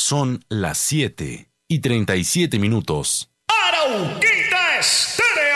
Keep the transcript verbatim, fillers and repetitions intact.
Son las siete y treinta y siete minutos. Arauquita Estéreo.